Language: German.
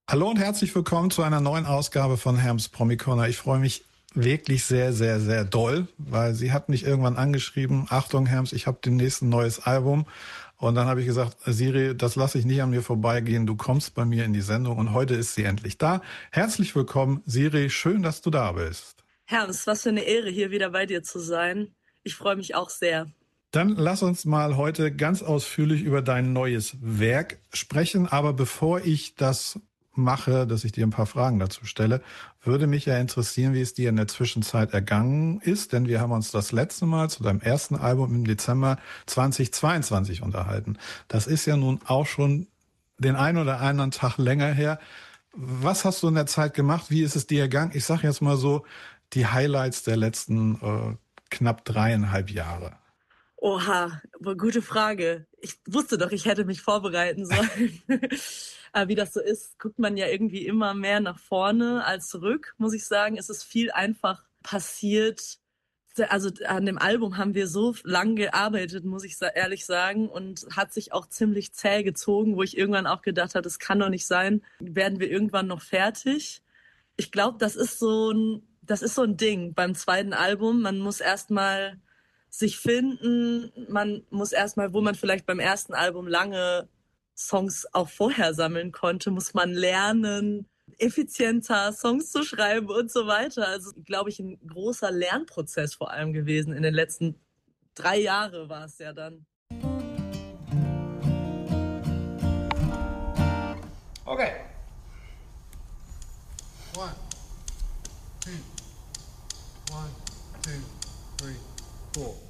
Hallo und herzlich willkommen zu einer neuen Ausgabe von Herms Promi Corner. Ich freue mich wirklich sehr, sehr, sehr doll, weil sie hat mich irgendwann angeschrieben, Achtung Herms, ich habe demnächst ein neues Album. Und dann habe ich gesagt, Siri, das lasse ich nicht an mir vorbeigehen, du kommst bei mir in die Sendung und heute ist sie endlich da. Herzlich willkommen, Siri, schön, dass du da bist. Herms, was für eine Ehre, hier wieder bei dir zu sein. Ich freue mich auch sehr. Dann lass uns mal heute ganz ausführlich über dein neues Werk sprechen. Aber bevor ich das mache, dass ich dir ein paar Fragen dazu stelle, würde mich ja interessieren, wie es dir in der Zwischenzeit ergangen ist. Denn wir haben uns das letzte Mal zu deinem ersten Album im Dezember 2022 unterhalten. Das ist ja nun auch schon den einen oder anderen Tag länger her. Was hast du in der Zeit gemacht? Wie ist es dir ergangen? Ich sage jetzt mal so, die Highlights der letzten knapp 3,5 Jahre. Oha, gute Frage. Ich wusste doch, ich hätte mich vorbereiten sollen. Aber wie das so ist, guckt man ja irgendwie immer mehr nach vorne als zurück, muss ich sagen. Es ist viel einfach passiert. Also an dem Album haben wir so lang gearbeitet, muss ich ehrlich sagen, und hat sich auch ziemlich zäh gezogen, wo ich irgendwann auch gedacht habe, das kann doch nicht sein. Werden wir irgendwann noch fertig? Ich glaube, das ist so ein Ding beim zweiten Album. Man muss erstmal sich finden. Man muss erstmal, wo man vielleicht beim ersten Album lange Songs auch vorher sammeln konnte, muss man lernen, effizienter Songs zu schreiben und so weiter. Also, glaube ich, ein großer Lernprozess vor allem gewesen. In den letzten 3 Jahre war es ja dann. Okay. 1, 2, 1, 2, 3, 4.